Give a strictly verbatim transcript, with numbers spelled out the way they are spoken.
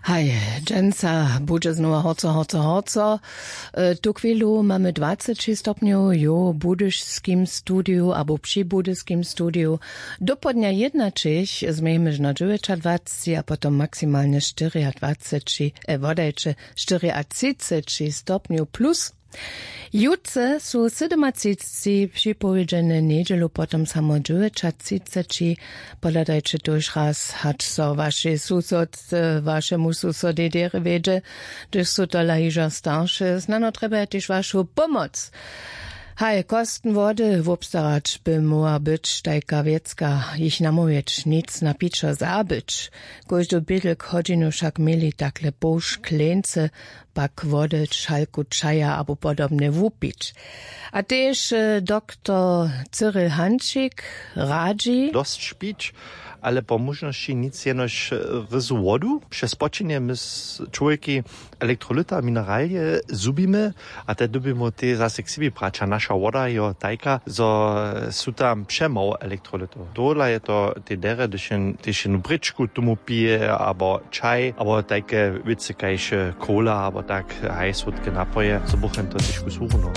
Hej, dżęca bude znowu hoco, hoco, hoco. E, tu chwilu mamy dwadzieścia stopniów, jo, budyżskim studiu, albo przy budyżskim studiu. Do podnia jedna czyś, zmiejmy na dziewiętnaście, a potom maksymalnie czterdzieści, e, wodajcie, czterdzieści stopniów plus. Jutce są siedemdziesiąt przypowiedziane niedzielu, potom samo dziewięćdziesiąt, podadajcie to już raz, hacz so wasze susod, waszemu susodzie dere wiedzie, gdyż są to lahiża starsze, znano treba też waszą pomoc. Hej, kosten wody wobstarać by mogła być tajka wiecka, ich namówieć, nic na piczo zabyć. Każdy bydlek chodzinu wszak mieli takle boż klence, pak wody, szalku czaja albo podobne wupić. A też e, doktor Cyril Hanczyk radzi... Dost špić, ale po možnosti nic jenož ryzu wodu. Przez počinie my z człowieki elektrolyta, mineralje zubimy, a te dubimy te zase k siebie brać. A nasza woda je tajka, zo są tam przemał elektrolytów. Dole je to te dere, gdyż jedną bryczku tomu pije, albo czaj, albo takie wiece, kajś kola, albo tak haj słodkie napoje, co buchem to trošku słuchno.